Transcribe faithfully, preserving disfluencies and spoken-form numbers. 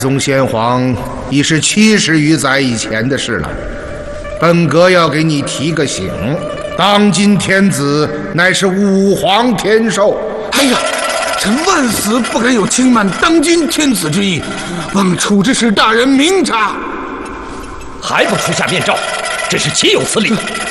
宗先皇已是七十余载以前的事了，本阁要给你提个醒：当今天子乃是武皇天寿。 哎呀，臣万死不敢有轻慢当今天子之意，望处置使大人明察。 还不出下面诏，这是岂有此理！